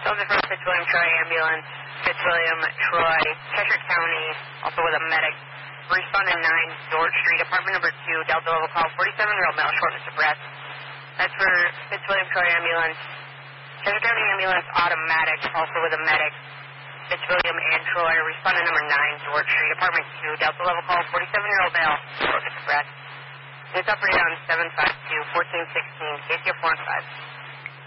Those are from Fitzwilliam Troy Ambulance, Fitzwilliam Troy, Cheshire County, also with a medic. Responding 9 George Street, apartment number 2, Delta level call 47, real male, shortness of breath. That's for Fitzwilliam Troy Ambulance, Cheshire County Ambulance Automatic, also with a medic. Fitzwilliam and Troy, responding number 9 George Street, apartment 2, Delta level call 47-year-old male, shortness of breath. It's operated on 752-1416, KCO 4 and 5.